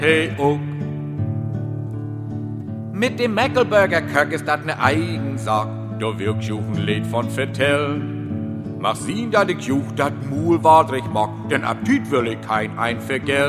Hey, oh. Mit dem Mäckelburger Köck ist dat ne Eigensack. Da wirkt Juchen Lied von vertellen. Mach sien, dat ich Juch dat Muhl wadrig mag, denn Appetit will ich kein ein vergällen.